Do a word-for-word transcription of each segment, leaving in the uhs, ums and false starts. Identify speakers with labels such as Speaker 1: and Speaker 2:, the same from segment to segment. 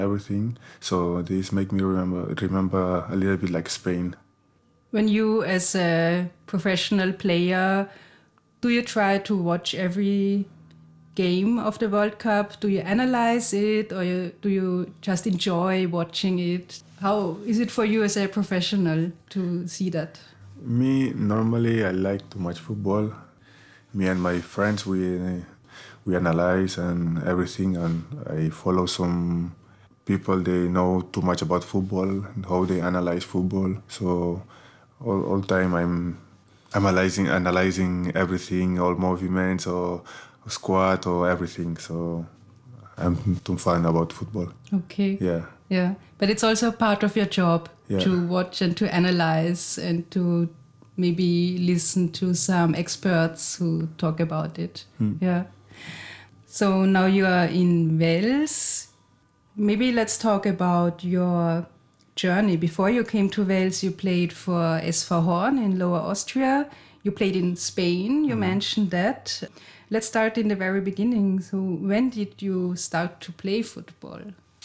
Speaker 1: everything. So this make me remember remember a little bit like Spain.
Speaker 2: When you, as a professional player, do you try to watch every game of the World Cup? Do you analyze it, or you, do you just enjoy watching it? How is it for you as a professional to see that?
Speaker 1: Me, normally I like to watch football. Me and my friends, we we analyze and everything, and I follow some people, they know too much about football and how they analyze football. So all all time I'm analyzing analyzing everything, all movements or squad or everything. So I'm too fan about football.
Speaker 2: Okay.
Speaker 1: Yeah.
Speaker 2: Yeah. But it's also part of your job
Speaker 1: Yeah.
Speaker 2: to watch and to analyze and to maybe listen to some experts who talk about it.
Speaker 1: Hmm.
Speaker 2: Yeah. So now you are in Wales. Maybe let's talk about your journey. Before you came to Wales, you played for S V Horn in Lower Austria. You played in Spain. You mentioned that. Let's start in the very beginning. So when did you start to play football?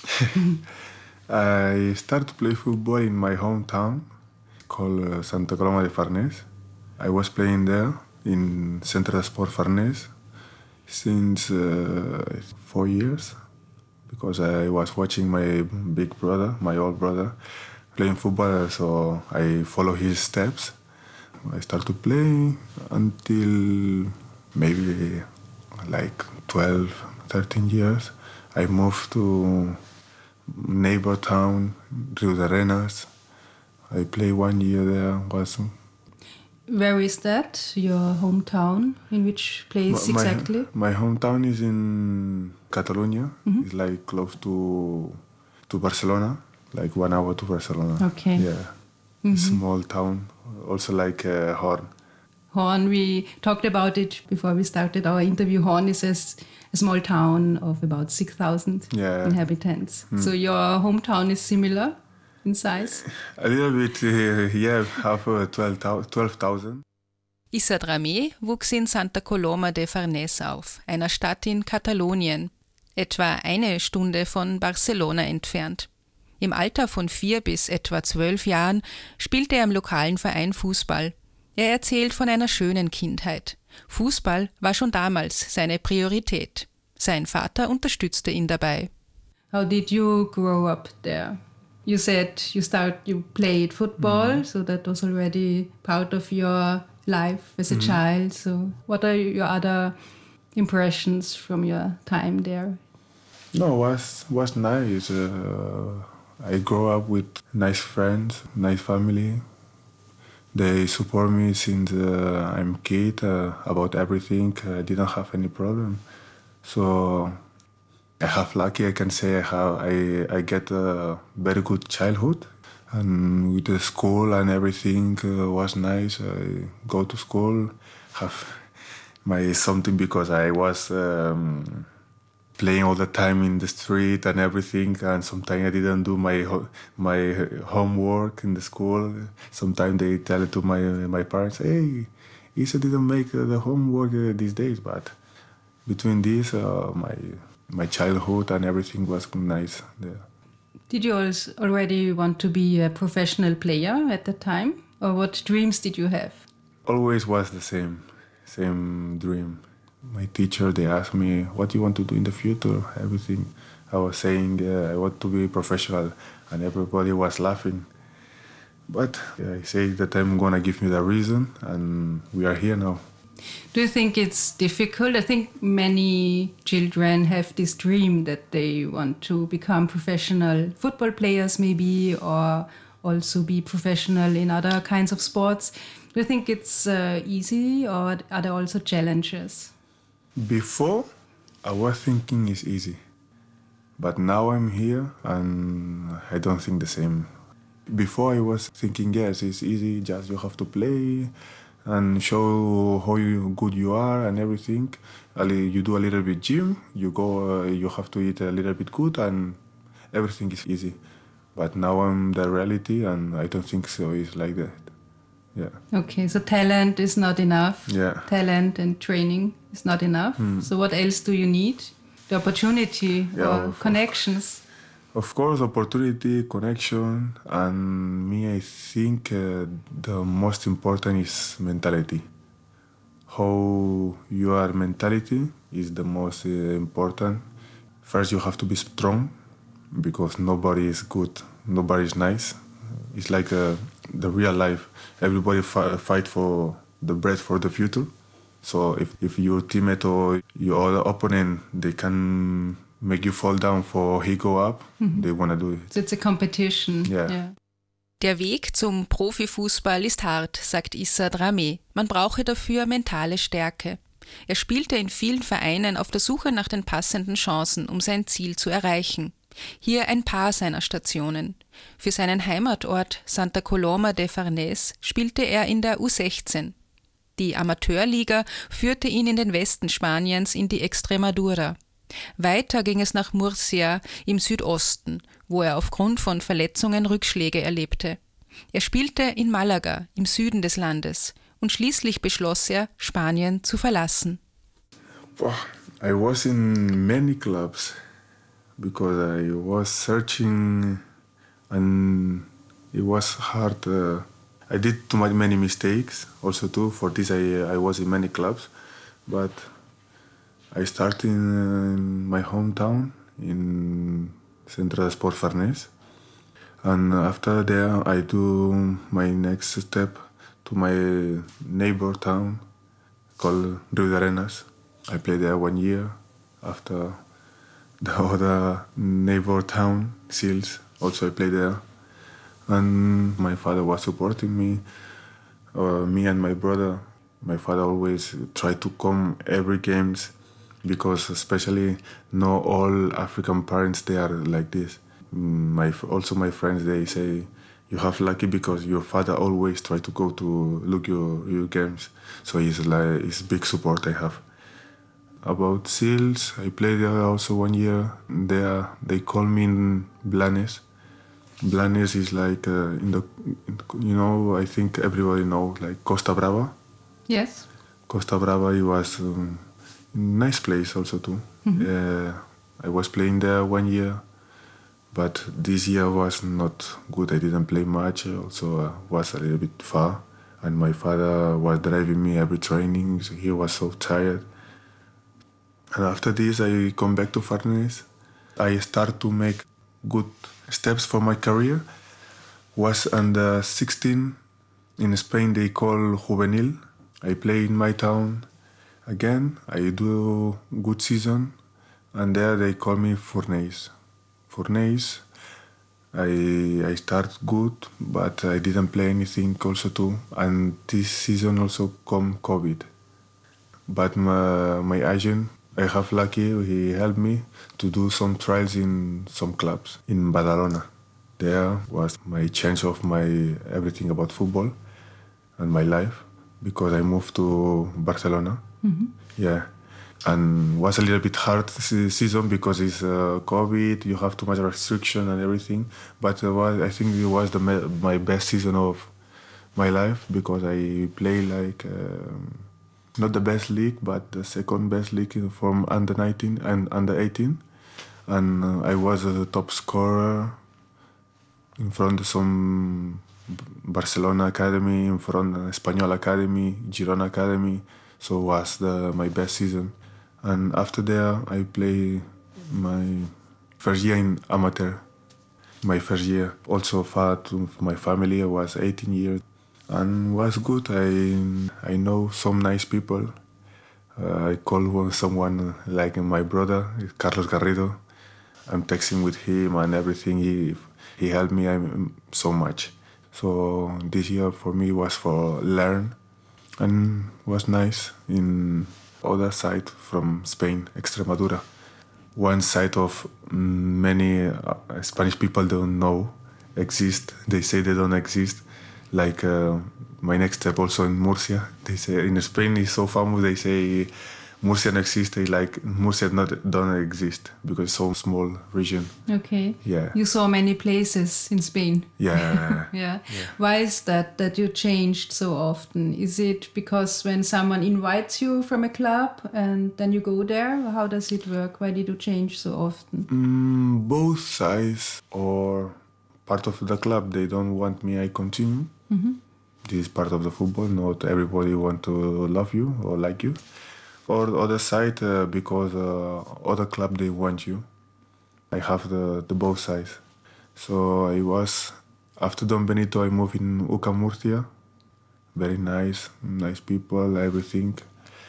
Speaker 1: I started to play football in my hometown called uh, Santa Coloma de Farners. I was playing there in Central Sport Farners since uh, four years because I was watching my big brother, my old brother, playing football, so I follow his steps. I started to play until maybe like twelve, thirteen years. I moved to neighbor town, Rio de Arenas. I played one year there. Was
Speaker 2: Where is that? Your hometown? In which place
Speaker 1: my,
Speaker 2: exactly?
Speaker 1: My hometown is in Catalonia. Mm-hmm. It's like close to to Barcelona, like one hour to Barcelona.
Speaker 2: Okay.
Speaker 1: Yeah, mm-hmm. Small town, also like uh, Horn.
Speaker 2: Horn, we talked about it before we started our interview. Horn is a, a small town of about six thousand
Speaker 1: yeah.
Speaker 2: inhabitants. Mm. So your hometown is similar in size?
Speaker 1: A little bit, uh, yeah, half uh, twelve thousand.
Speaker 3: Issa Dramé wuchs in Santa Coloma de Farners auf, einer Stadt in Katalonien, etwa eine Stunde von Barcelona entfernt. Im Alter von vier bis etwa zwölf Jahren spielte er im lokalen Verein Fußball. Er erzählt von einer schönen Kindheit. Fußball war schon damals seine Priorität. Sein Vater unterstützte ihn dabei.
Speaker 2: How did you grow up there? You said you start you played football, mm. so that was already part of your life as a mm. child. So what are your other impressions from your time there?
Speaker 1: No, was was nice. Uh, I grew up with nice friends, nice family. They support me since uh, I'm a kid uh, about everything. I didn't have any problem. So I have lucky, I can say I have I, I get a very good childhood. And with the school and everything uh, was nice. I go to school, have my something because I was um, playing all the time in the street and everything, and sometimes I didn't do my ho- my homework in the school. Sometimes they tell it to my my parents, "Hey, Issa didn't make uh, the homework uh, these days." But between this, uh, my my childhood and everything was nice there.
Speaker 2: Did you also already want to be a professional player at that time, or what dreams did you have?
Speaker 1: Always was the same, same dream. My teacher, they asked me, what do you want to do in the future? Everything. I was saying, uh, I want to be professional, and everybody was laughing. But yeah, I say that I'm going to give me the reason, and we are here now.
Speaker 2: Do you think it's difficult? I think many children have this dream that they want to become professional football players maybe, or also be professional in other kinds of sports. Do you think it's uh, easy, or are there also challenges?
Speaker 1: Before, I was thinking it's easy. But now I'm here and I don't think the same. Before I was thinking, yes, it's easy, just you have to play and show how you, good you are and everything. You do a little bit gym, you go, uh, you have to eat a little bit good and everything is easy. But now I'm the reality and I don't think so. It's like that. Yeah.
Speaker 2: Okay, so talent is not enough.
Speaker 1: Yeah.
Speaker 2: Talent and training is not enough. Mm. So what else do you need? The opportunity
Speaker 1: yeah,
Speaker 2: or
Speaker 1: of,
Speaker 2: connections?
Speaker 1: Of course, opportunity, connection, and me, I think uh, the most important is mentality. How your mentality is the most uh, important. First, you have to be strong because nobody is good, nobody is nice. It's like uh, the real life. Everybody fi- fight for the bread for the future. So if, if your teammate or your other opponent, they can make you fall down for he go up, mm-hmm. they want to do it.
Speaker 2: So it's a competition.
Speaker 1: Yeah.
Speaker 2: Yeah.
Speaker 3: Der Weg zum Profifußball ist hart, sagt Issa Dramé. Man brauche dafür mentale Stärke. Er spielte in vielen Vereinen auf der Suche nach den passenden Chancen, um sein Ziel zu erreichen. Hier ein paar seiner Stationen. Für seinen Heimatort Santa Coloma de Farnés spielte er in der U sechzehn. Die Amateurliga führte ihn in den Westen Spaniens in die Extremadura. Weiter ging es nach Murcia im Südosten, wo er aufgrund von Verletzungen Rückschläge erlebte. Er spielte in Malaga im Süden des Landes und schließlich beschloss er, Spanien zu verlassen.
Speaker 1: I was in many clubs because I was searching and it was hard. Uh, I did too many mistakes also too. For this I, I was in many clubs, but I started in my hometown in Centro de Sport Farnés, and after there I do my next step to my neighbor town called Rio de Arenas. I played there one year. After the other neighbor town, Sils, also I played there. And my father was supporting me, uh, me and my brother. My father always tried to come every games because especially not all African parents, they are like this. My also my friends, they say, you have lucky because your father always try to go to look your, your games. So he's like, it's big support I have. About Sils, I played there also one year. There they call me in Blanes. Blanes is like uh, in the, you know, I think everybody knows like Costa Brava.
Speaker 2: Yes.
Speaker 1: Costa Brava, it was um, a nice place also too. Mm-hmm. Uh, I was playing there one year, but this year was not good. I didn't play much. Also uh, was a little bit far, and my father was driving me every training. So he was so tired. And after this, I come back to Farnés. I start to make good steps for my career. Was under sixteen in Spain. They call juvenil. I play in my town again. I do good season, and there they call me Fornés. Fornés. I I start good, but I didn't play anything also too. And this season also come COVID. But my my agent, I have lucky, he helped me to do some trials in some clubs in Badalona. There was my change of my everything about football and my life because I moved to Barcelona. Mm-hmm. Yeah, and was a little bit hard season because it's uh, COVID. You have too much restriction and everything. But uh, was, I think it was the my best season of my life because I play like. Um, Not the best league, but the second best league from under nineteen and under eighteen. And uh, I was the top scorer in front of some Barcelona Academy, in front of Espanyol Academy, Girona Academy. So it was the, my best season. And after there, I played my first year in amateur. My first year also far to my family. I was eighteen years. And was good. I I know some nice people. Uh, I call someone like my brother, Carlos Garrido. I'm texting with him and everything. He he helped me so much. So this year for me was for learn, and was nice. In other side from Spain, Extremadura, one side of many uh, Spanish people don't know exist. They say they don't exist. Like uh, my next step also in Murcia. They say in Spain is so famous. They say Murcia exists, like Murcia not don't exist because it's so small region.
Speaker 2: Okay.
Speaker 1: Yeah.
Speaker 2: You saw many places in Spain.
Speaker 1: Yeah.
Speaker 2: Yeah. Why is that that you changed so often? Is it because when someone invites you from a club and then you go there? How does it work? Why did you change so often?
Speaker 1: Mm, both sides or part of the club, they don't want me, I continue. Mm-hmm. This is part of the football. Not everybody want to love you or like you. Or the other side, uh, because uh, other club, they want you. I have the, the both sides. So I was, after Don Benito, I moved in U C A Murcia. Very nice, nice people, everything.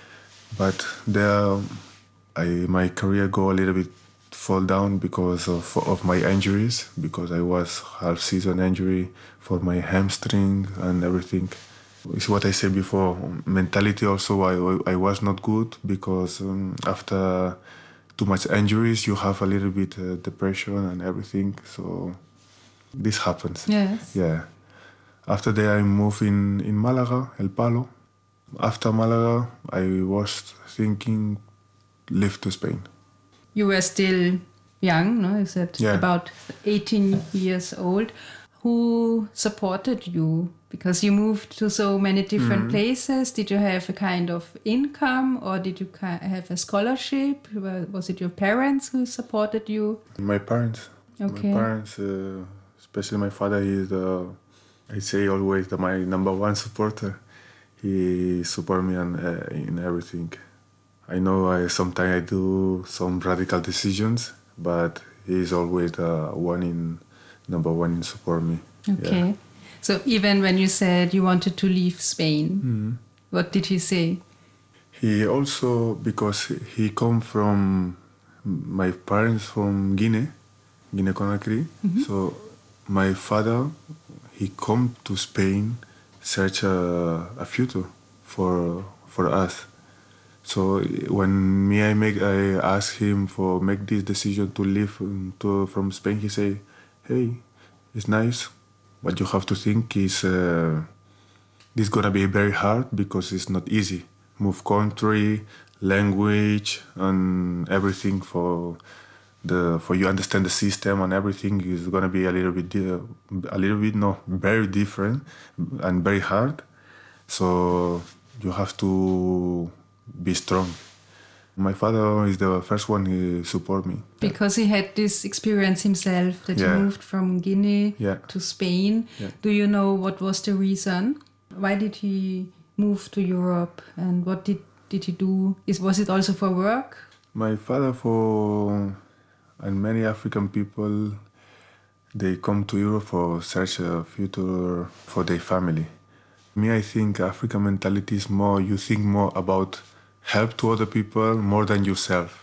Speaker 1: But there, I my career go a little bit fall down because of, of my injuries, because I was half season injury for my hamstring and everything. It's what I said before. Mentality also, I, I was not good because um, after too much injuries, you have a little bit uh, depression and everything. So this happens.
Speaker 2: Yes.
Speaker 1: Yeah. After that, I moved in, in Malaga, El Palo. After Malaga, I was thinking live to Spain.
Speaker 2: You were still young, no? You said
Speaker 1: Yeah.
Speaker 2: about eighteen years old. Who supported you? Because you moved to so many different
Speaker 1: Mm-hmm.
Speaker 2: places. Did you have a kind of income or did you ki- have a scholarship? Wa- Was it your parents who supported you?
Speaker 1: My parents.
Speaker 2: Okay.
Speaker 1: My parents, uh, especially my father, he is the, I say always, the, my number one supporter. He support me on, uh, in everything. I know I sometimes I do some radical decisions, but he is always the one in number one in support me.
Speaker 2: Okay.
Speaker 1: Yeah.
Speaker 2: So even when you said you wanted to leave Spain,
Speaker 1: Mm-hmm.
Speaker 2: what did he say?
Speaker 1: He also, because he come from, my parents from Guinea, Guinea-Conakry. So my father, he come to Spain, search a, a future for for us. So when me I make I ask him for make this decision to leave um, to from Spain, he say, "Hey, it's nice, but you have to think is uh, this gonna be very hard because it's not easy. Move country, language, and everything for the for you understand the system and everything is gonna be a little bit di- a little bit no very different and very hard. So you have to be strong." My father is the first one who support me.
Speaker 2: Because he had this experience himself that
Speaker 1: Yeah.
Speaker 2: he moved from Guinea
Speaker 1: Yeah.
Speaker 2: to Spain.
Speaker 1: Yeah.
Speaker 2: Do you know what was the reason? Why did he move to Europe and what did, did he do? Is was it also for work?
Speaker 1: My father for and many African people, they come to Europe for search a future for their family. Me, I think African mentality is more, you think more about help to other people more than yourself.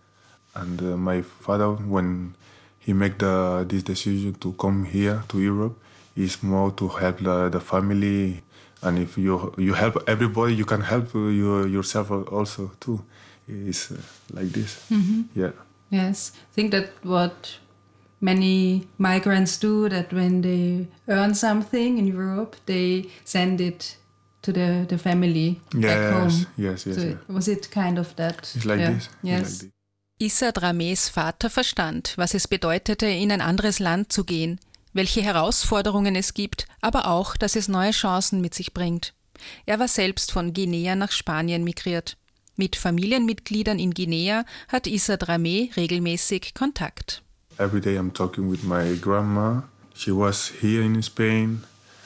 Speaker 1: And uh, my father, when he make the this decision to come here to Europe, is more to help the, the family. And if you you help everybody, you can help you, yourself also too. It's uh, like this. Yeah.
Speaker 2: Yes. I think that what many migrants do, that when they earn something in Europe, they send it to the, the family back
Speaker 1: Yes,
Speaker 2: home.
Speaker 1: yes, yes,
Speaker 2: So
Speaker 1: yes.
Speaker 2: was it kind of that?
Speaker 1: It's like
Speaker 2: Yeah.
Speaker 1: this. It's
Speaker 2: Yes.
Speaker 1: like this.
Speaker 3: Issa Drames Vater verstand, was es bedeutete, in ein anderes Land zu gehen, welche Herausforderungen es gibt, aber auch, dass es neue Chancen mit sich bringt. Er war selbst von Guinea nach Spanien migriert. Mit Familienmitgliedern in Guinea hat Issa Drame regelmäßig Kontakt.
Speaker 1: Every day I'm talking with my grandma. She was here in Spain,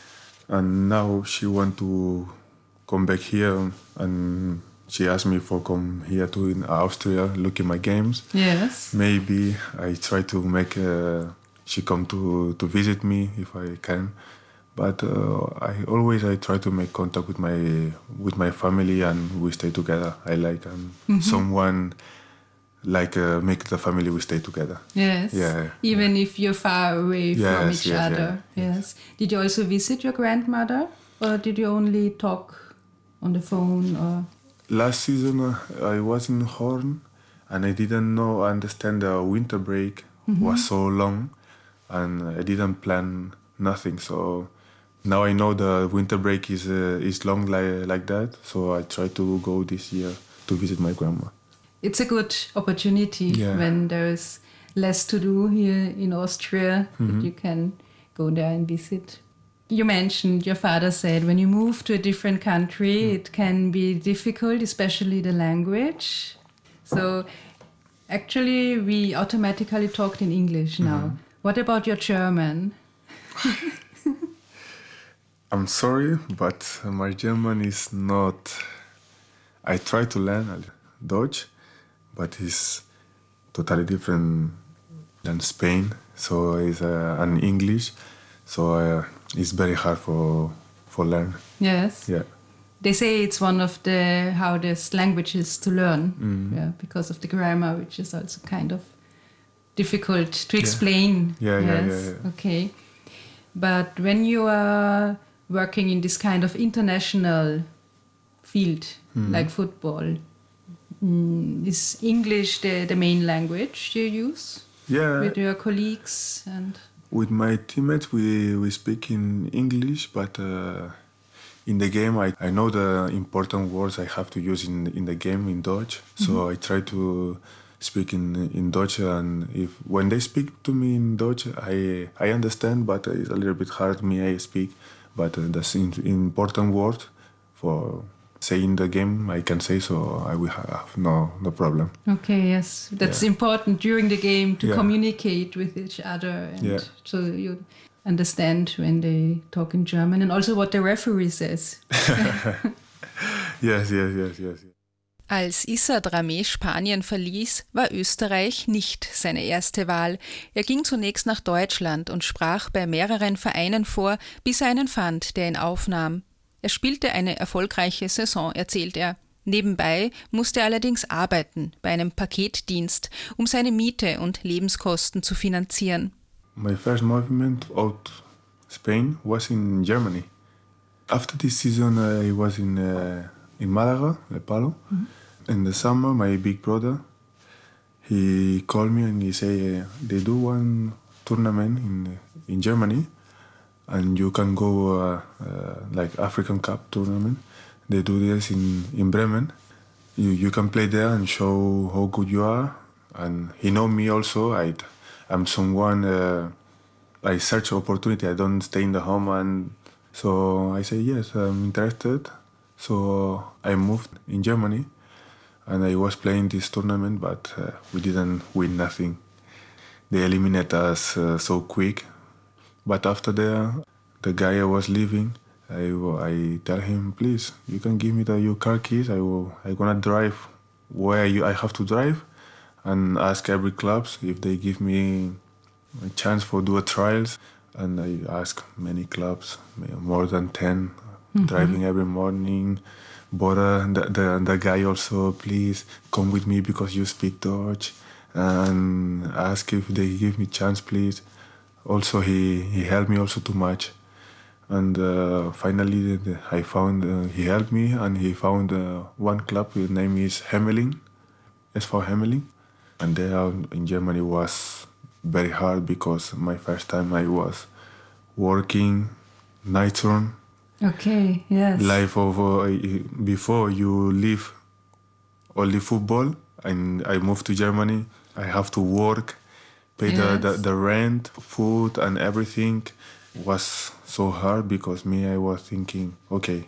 Speaker 1: and now she want to come back here, and she asked me for come here to in Austria, look at my games.
Speaker 2: Yes.
Speaker 1: Maybe I try to make uh, she come to, to visit me if I can. But uh, I always I try to make contact with my with my family and we stay together. I like um, someone like uh, make the family we stay together.
Speaker 2: Yes.
Speaker 1: Yeah,
Speaker 2: Even if you're far away from
Speaker 1: Yes,
Speaker 2: each
Speaker 1: yes,
Speaker 2: other.
Speaker 1: yeah,
Speaker 2: Yes. Did you also visit your grandmother, or did you only talk on the phone? Or
Speaker 1: Last season uh, I was in Horn and I didn't know understand the winter break was so long and I didn't plan nothing. So now I know the winter break is uh, is long like like that. So I try to go this year to to visit my grandma.
Speaker 2: It's a good opportunity
Speaker 1: Yeah.
Speaker 2: when there's less to do here in Austria,
Speaker 1: Mm-hmm.
Speaker 2: that you can go there and visit. You mentioned your father said when you move to a different country,
Speaker 1: Mm.
Speaker 2: it can be difficult, especially the language. So actually, we automatically talked in English now.
Speaker 1: Mm-hmm.
Speaker 2: What about your German?
Speaker 1: I'm sorry, but my German is not. I try to learn Dutch, but it's totally different than Spain. So it's uh, an English, so uh, it's very hard for for learn.
Speaker 2: Yes.
Speaker 1: Yeah,
Speaker 2: They say it's one of the hardest languages to learn,
Speaker 1: Mm.
Speaker 2: yeah, because of the grammar, which is also kind of difficult to explain.
Speaker 1: Yeah, yeah,
Speaker 2: yes?
Speaker 1: yeah, yeah.
Speaker 2: Okay. But when you are working in this kind of international field,
Speaker 1: Mm-hmm.
Speaker 2: like football, mm, is English the, the main language you use
Speaker 1: yeah.
Speaker 2: with your colleagues? And
Speaker 1: With my teammates, we, we speak in English, but uh, in the game, I, I know the important words I have to use in in the game in Dutch. So I try to speak in in Dutch, and if when they speak to me in Dutch, I I understand, but it's a little bit hard me I speak. But uh, the in- important word for say in the game, I can say, so I will have no no problem.
Speaker 2: okay, yes, that's
Speaker 1: Yeah.
Speaker 2: important during the game to
Speaker 1: Yeah.
Speaker 2: communicate with each other, and
Speaker 1: Yeah.
Speaker 2: so you understand when they talk in German, and also what the referee says.
Speaker 1: Yes, yes, yes, yes. yes.
Speaker 3: Als Issa Dramé Spanien verließ, war Österreich nicht seine erste Wahl. Er ging zunächst nach Deutschland und sprach bei mehreren Vereinen vor, bis er einen fand, der ihn aufnahm. Er spielte eine erfolgreiche Saison, erzählt er. Nebenbei musste er allerdings arbeiten bei einem Paketdienst, um seine Miete und Lebenskosten zu finanzieren.
Speaker 1: My first movement out Spain was in Germany. After this season, I was in uh, in Malaga, El Palo. In the summer, my big brother, he called me and he said, uh, they do one tournament in in Germany, and you can go uh, uh, like African Cup tournament. They do this in in Bremen. You you can play there and show how good you are. And he know me also. I I'm someone. Uh, I search opportunity. I don't stay in the home, and so I say yes, I'm interested. So I moved in Germany, and I was playing this tournament, but uh, we didn't win nothing. They eliminated us uh, so quick. But after there, the guy I was leaving, I, I tell him, please, you can give me the your car keys. I will. I gonna drive where you I have to drive, and ask every clubs if they give me a chance for do a trials. And I ask many clubs, more than ten, driving every morning. But uh, the, the the guy also, please come with me because you speak Dutch, and ask if they give me chance, please. Also, he he helped me also too much. And uh, finally, the, I found uh, he helped me, and he found uh, one club. His name is Hemmeling, S V Hemmeling, and there in Germany was very hard because my first time I was working night turn,
Speaker 2: Okay, yes.
Speaker 1: life of uh, before you leave only football, and I moved to Germany. I have to work, pay the, the,
Speaker 2: Yes.
Speaker 1: the rent, food, and everything. Was so hard because me, I was thinking, okay,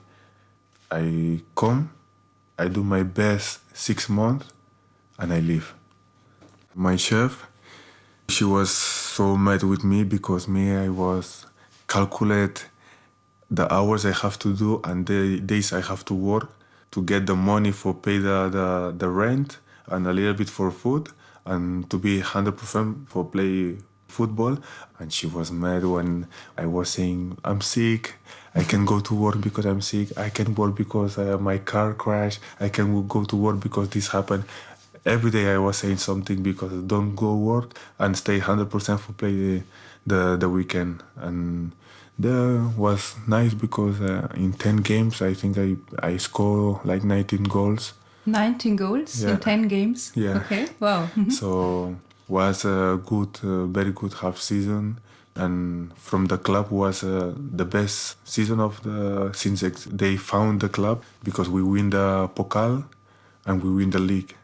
Speaker 1: I come, I do my best six months, and I leave. My chef, she was so mad with me because me, I was calculate the hours I have to do and the days I have to work to get the money for pay the, the, the rent and a little bit for food and to be one hundred percent for play football. And she was mad when I was saying, I'm sick, I can go to work because I'm sick, I can work because uh, my car crashed, I can go to work because this happened. Every day I was saying something because don't go work and stay one hundred percent for play the, the, the weekend. And there was nice because uh, in ten games I think I, I score like nineteen goals.
Speaker 2: nineteen goals
Speaker 1: Yeah.
Speaker 2: in ten games?
Speaker 1: Yeah.
Speaker 2: Okay, wow. Mhm.
Speaker 1: So was a good, uh, very good half season, and from the club was uh, the best season of the since ex- they found the club because we win the Pokal and we win the league.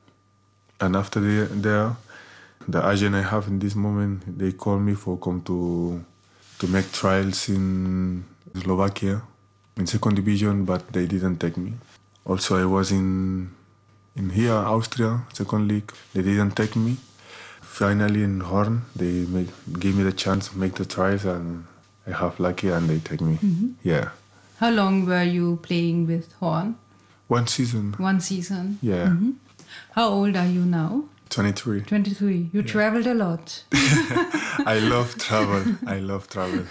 Speaker 1: And after the, there, the agent I have in this moment, they call me for come to to make trials in Slovakia, in second division, but they didn't take me. Also, I was in in here, Austria, second league. They didn't take me. Finally, in Horn, they make, gave me the chance to make the trials, and I have lucky, and they take me.
Speaker 2: Mm-hmm.
Speaker 1: Yeah.
Speaker 2: How long were you playing with Horn?
Speaker 1: One season.
Speaker 2: One season.
Speaker 1: Yeah.
Speaker 2: Mm-hmm. How old are you now?
Speaker 1: twenty-three.
Speaker 2: twenty-three. You yeah. traveled a lot.
Speaker 1: I love travel. I love travel.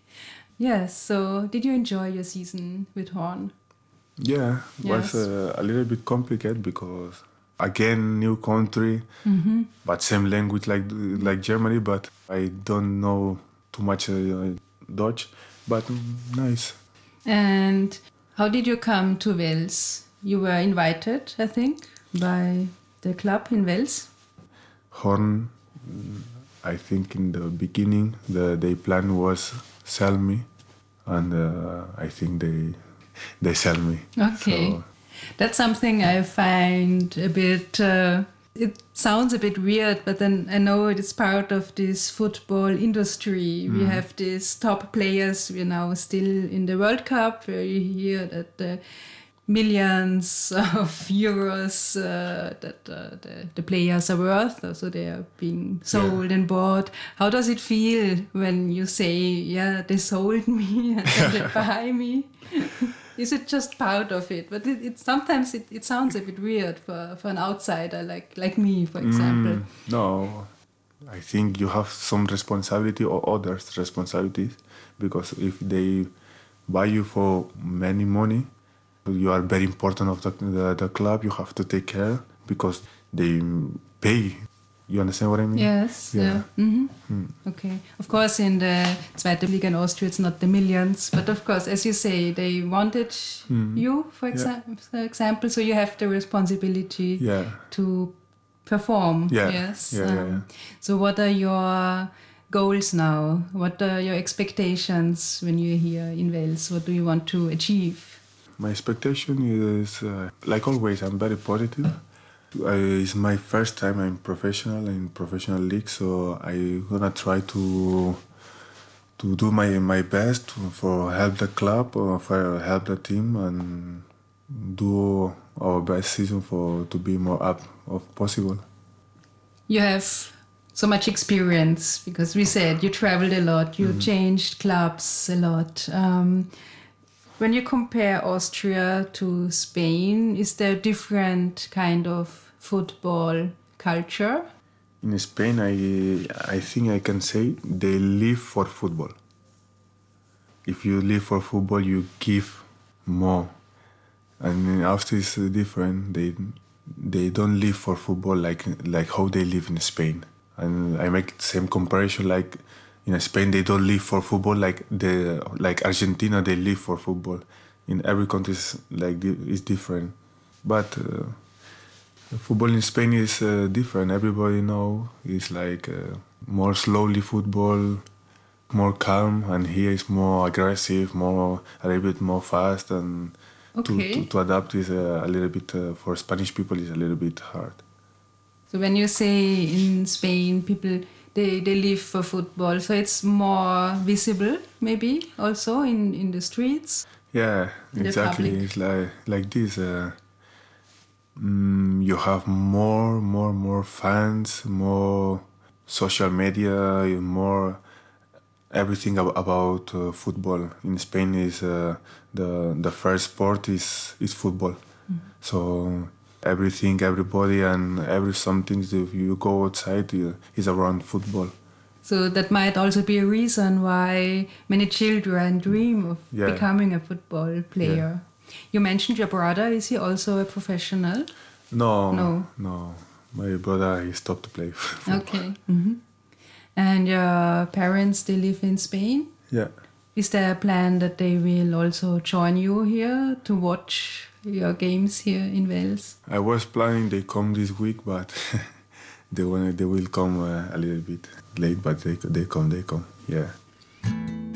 Speaker 2: Yes. So, did you enjoy your season with Horn?
Speaker 1: Yeah, it
Speaker 2: yes.
Speaker 1: was uh, a little bit complicated because, again, new country,
Speaker 2: mm-hmm.
Speaker 1: but same language like like Germany, but I don't know too much uh, Dutch, but nice.
Speaker 2: And how did you come to Wels? You were invited, I think, by the club in Wels?
Speaker 1: Horn, I think in the beginning, the their plan was sell me, and uh, I think they they sell me.
Speaker 2: Okay. So, that's something I find a bit, uh, it sounds a bit weird, but then I know it is part of this football industry. Mm. We have these top players, we're now still in the World Cup, where you hear that the millions of euros uh, that uh, the, the players are worth, so they are being sold yeah. and bought. How does it feel when you say, yeah, they sold me and then they buy me? Is it just part of it? But it, it sometimes it, it sounds a bit weird for, for an outsider like, like me, for example.
Speaker 1: Mm, no, I think you have some responsibility or others' responsibilities, because if they buy you for many money, you are very important of the, the, the club. You have to take care because they pay. You understand what I mean?
Speaker 2: Yes. Yeah. yeah. Mm-hmm. Mm. Okay. Of course, in the Zweite Liga in Austria, it's not the millions, but of course, as you say, they wanted mm. you, for, exa- yeah. for example, so you have the responsibility
Speaker 1: yeah.
Speaker 2: to perform.
Speaker 1: Yeah.
Speaker 2: Yes.
Speaker 1: Yeah,
Speaker 2: um,
Speaker 1: yeah, yeah.
Speaker 2: So, what are your goals now? What are your expectations when you're here in Wels? What do you want to achieve?
Speaker 1: My expectation is, uh, like always, I'm very positive. I, it's my first time I'm professional in professional league, so I'm gonna try to to do my my best for help the club or for help the team and do our best season for to be more up of possible.
Speaker 2: You have so much experience because we said you traveled a lot, you mm-hmm. changed clubs a lot. Um, When you compare Austria to Spain, is there a different kind of football culture?
Speaker 1: In Spain, I I think I can say they live for football. If you live for football, you give more. And in Austria, it's different. They they don't live for football like like how they live in Spain. And I make the same comparison like. In Spain, they don't live for football like the like Argentina. They live for football. In every country, is like is different. But uh, football in Spain is uh, different. Everybody know it's like uh, more slowly football, more calm, and here is more aggressive, more a little bit more fast, and
Speaker 2: okay.
Speaker 1: to, to to adapt is uh, a little bit uh, for Spanish people is a little bit hard.
Speaker 2: So when you say in Spain, people. They they live for football, so it's more visible, maybe also in, in the streets.
Speaker 1: Yeah, exactly. It's like like this. Uh, mm, you have more, more, more fans, more social media, more everything ab- about uh, football. In Spain, is uh, the the first sport is is football. Mm-hmm. So. Everything, everybody, and every something. If you go outside, is around football.
Speaker 2: So that might also be a reason why many children dream of yeah. becoming a football player. Yeah. You mentioned your brother. Is he also a professional?
Speaker 1: No, no, no. My brother, he stopped to play.
Speaker 2: Okay. Mm-hmm. And your parents, they live in Spain?
Speaker 1: Yeah.
Speaker 2: Is there a plan that they will also join you here to watch your games here in Wels?
Speaker 1: I was planning they come this week, but they want they will come uh, a little bit late. But they they come, they come. Yeah.